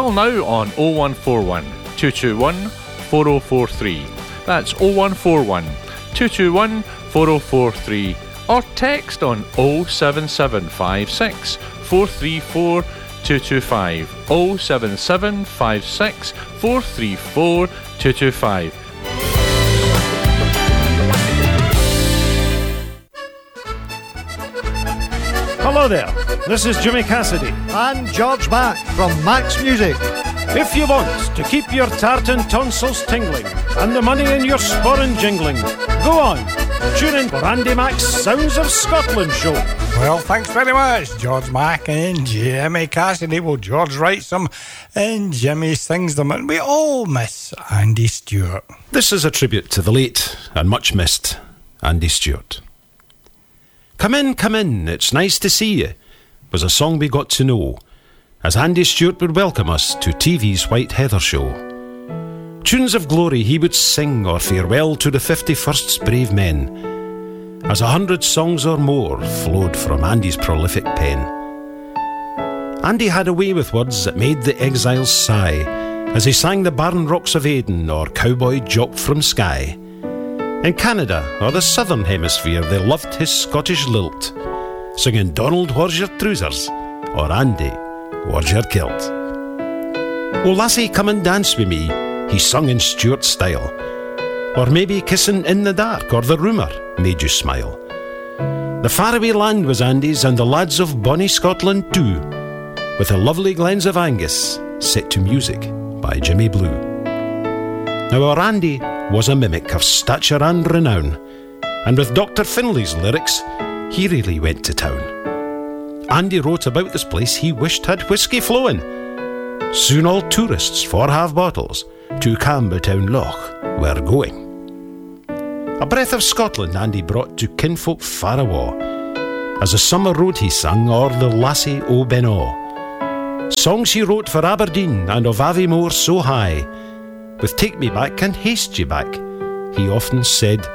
Call now on 0141 221 4043. That's 0141 221 4043. Or text on 07756 434 225. 07756 434 225. Hello there, this is Jimmy Cassidy and George Mack from Mack's Music. If you want to keep your tartan tonsils tingling and the money in your sporran jingling, go on, tune in for Andy Mack's Sounds of Scotland show. Well, thanks very much, George Mack and Jimmy Cassidy. Well, George writes them and Jimmy sings them, and we all miss Andy Stewart. This is a tribute to the late and much missed Andy Stewart. Come in, it's nice to see you, was a song we got to know as Andy Stewart would welcome us to TV's White Heather show. Tunes of glory he would sing, or farewell to the 51st's brave men, as 100 songs or more flowed from Andy's prolific pen. Andy had a way with words that made the exiles sigh as he sang the barren rocks of Aden or Cowboy Jock from Skye. In Canada or the southern hemisphere they loved his Scottish lilt, singing Donald, where's your trousers? Or Andy, where's your kilt? Oh lassie, come and dance with me, he sung in Stewart style. Or maybe Kissing in the Dark or The Rumour made you smile. The faraway land was Andy's, and the lads of bonny Scotland too, with the lovely glens of Angus set to music by Jimmy Blue. Now our Andy was a mimic of stature and renown, and with Dr. Finlay's lyrics he really went to town. Andy wrote about this place he wished had whisky flowing. Soon all tourists for half bottles to Campbelltown Loch were going. A breath of Scotland Andy brought to kinfolk far awa, as the summer road he sung o'er the lassie o' Benaw. Songs he wrote for Aberdeen and of Aviemore so high, with Take Me Back and Haste You Back, he often said